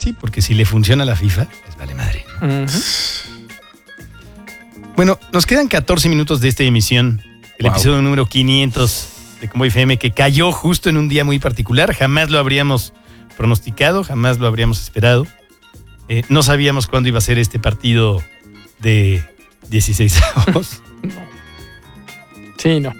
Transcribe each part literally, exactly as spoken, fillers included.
Sí, porque si le funciona a la FIFA, pues vale madre. Uh-huh. Bueno, nos quedan catorce minutos de esta emisión, el Wow. episodio número quinientos de Convoy F M, que cayó justo en un día muy particular. Jamás lo habríamos pronosticado, jamás lo habríamos esperado. Eh, no sabíamos cuándo iba a ser este partido de dieciséis avos. Sí, no.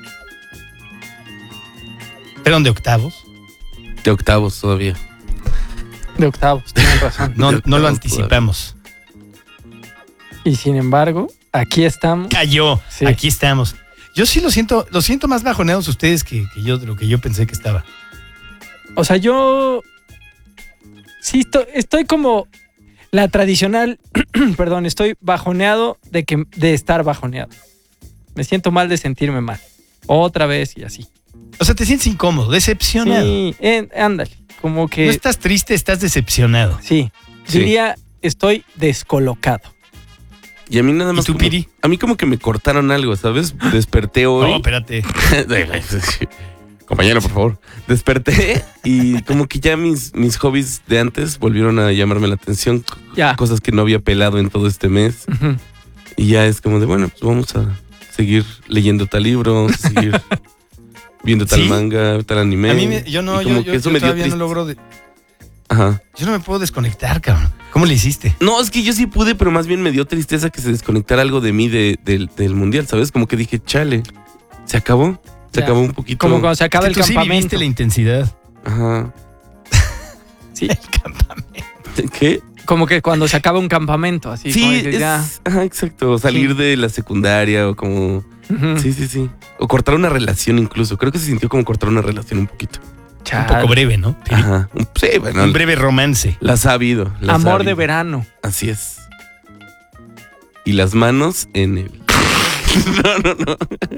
Eran de octavos. De octavos todavía. De octavos, tienen razón. No, De no lo octavos anticipamos. Y sin embargo, aquí estamos. Cayó. Sí. Aquí estamos. Yo sí lo siento, lo siento más bajoneados ustedes que, que yo de lo que yo pensé que estaba. O sea, yo sí estoy, estoy como la tradicional, perdón, estoy bajoneado de que de estar bajoneado. Me siento mal de sentirme mal. Otra vez y así. O sea, te sientes incómodo, decepcionado. Sí, eh, ándale, como que No estás triste, estás decepcionado. sí, Sí. diría estoy descolocado. Y a mí nada más. ¿Y tú, como- Piri? A mí como que me cortaron algo, ¿sabes? Desperté hoy. No, espérate. Compañero, por favor. Desperté y como que ya mis, mis hobbies de antes volvieron a llamarme la atención. Ya. Cosas que no había pelado en todo este mes. Ujú. Y ya es como de, bueno, pues vamos a seguir leyendo tal libro, vamos a seguir viendo tal ¿Sí? manga, tal anime. A mí, me- yo no, Y yo, como yo- que eso yo me dio todavía no triste. logro. De, Ajá. yo no me puedo desconectar, cabrón. ¿Cómo le hiciste? No, es que yo sí pude, pero más bien me dio tristeza que se desconectara algo de mí de- del- del mundial, ¿sabes? Como que dije, chale, se acabó. Se Ya. acabó un poquito. Como cuando se acaba Es el que tú sí campamento. viviste la intensidad. Ajá. Sí, El campamento. ¿Qué? como que cuando se acaba un campamento, así como Sí, dices, es, ya. ajá, exacto. Salir Sí. de la secundaria o como... Ujú. Sí, sí, sí. O cortar una relación incluso. Creo que se sintió como cortar una relación un poquito. Un Chale. poco breve, ¿no? Piri? Ajá. Un- Sí, bueno. Un breve romance. Las ha habido. las ha Amor de habido. verano. Así es. Y las manos en el... No, no, no.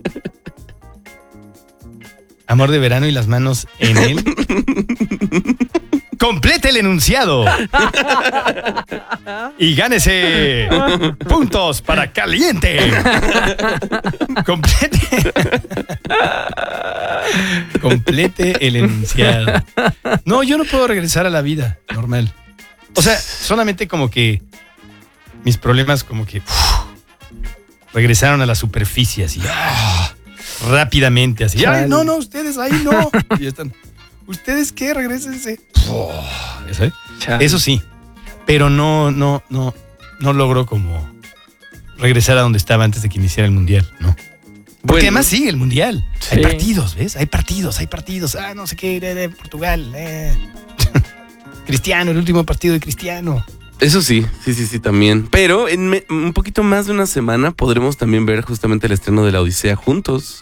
Amor de verano y las manos en él. Complete el enunciado. Y gánese puntos para caliente. Complete. Complete el enunciado. No, yo no puedo regresar a la vida normal. O sea, solamente como que mis problemas como que uf, regresaron a la superficie así. ah, rápidamente así. Chale. Ay, no, no, ustedes ahí no. Y ya están. ¿Ustedes qué? Regrésense. Oh, ¿eso, Chale. eso sí. Pero no, no, no, no logro como regresar a donde estaba antes de que iniciara el mundial, ¿no? Porque Bueno. además sigue el mundial. Sí. Hay partidos, ¿ves? Hay partidos, hay partidos. Ah, no sé qué, de, de Portugal. eh. Cristiano, el último partido de Cristiano. Eso sí, sí, sí, sí, también. Pero en me- un poquito más de una semana podremos también ver justamente el estreno de La Odisea juntos.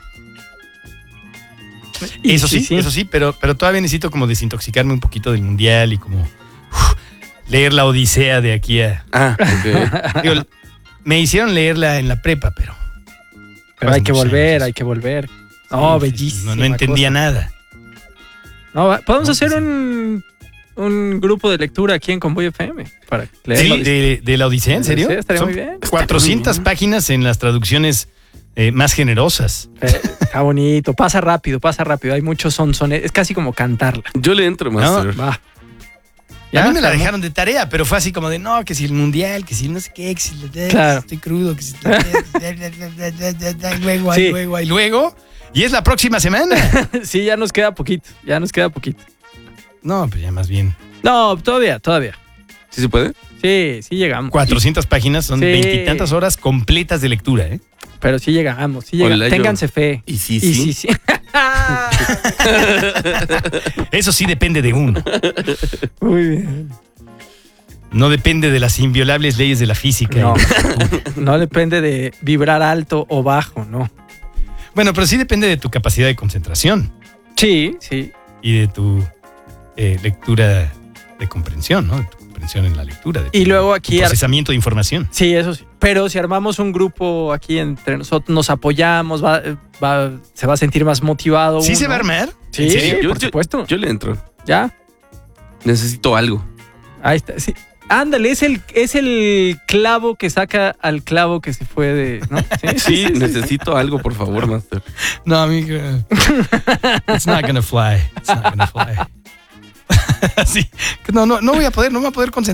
Y Eso sí, eso sí, pero, pero todavía necesito como desintoxicarme un poquito del mundial y como uf, leer la Odisea de aquí a... Ah, ok. Digo, me hicieron leerla en la prepa, pero... Pero hay que muchos volver, años. hay que volver. No, Sí, sí, sí, bellísimo. No, no entendía nada. No, va- podemos No, hacer sí. un, un grupo de lectura aquí en Convoy F M para leer Sí, la- de, de la Odisea, ¿en serio? Sí, estaría Son muy bien. cuatrocientas páginas en las traducciones eh, más generosas. Eh, está bonito, pasa rápido, pasa rápido. Hay muchos son, son es casi como cantarla. Yo le entro, Master. Va. A mí me la ¿Se armó? dejaron de tarea, pero fue así como de, no, que si el mundial, que si no sé qué, que si Claro. estoy crudo, que si... y luego, ahí Sí. luego, ahí luego. Y es la próxima semana. Sí, ya nos queda poquito, ya nos queda poquito. No, pues ya más bien. No, todavía, todavía. ¿Sí se puede? Sí, sí llegamos. cuatrocientas páginas son Sí. veintitantas horas completas de lectura, ¿eh? Pero sí llegamos, sí llegamos. Hola, yo. Ténganse fe. Y sí, Y sí. sí, sí. Eso sí depende de uno. Muy bien. No depende de las inviolables leyes de la física. No, no depende de vibrar alto o bajo, no. Bueno, pero sí depende de tu capacidad de concentración Sí, sí. y de tu eh, lectura de comprensión, ¿no? De tu comprensión en la lectura. De Y tu- luego tu aquí... procesamiento de información. Sí, eso sí. Pero si armamos un grupo aquí entre nosotros, nos apoyamos, va, va, se va a sentir más motivado. ¿Sí uno. se va a armar? Sí, ¿En serio? Yo- por yo- supuesto. Yo le entro. Ya. Necesito algo. Ahí está. Sí. Ándale, es el, es el clavo que saca al clavo que se fue de. ¿no? Sí, necesito algo, por favor, Master. No, amigo. It's not gonna fly. It's not gonna fly. Sí. No, no, no voy a poder, no me voy a poder concentrar.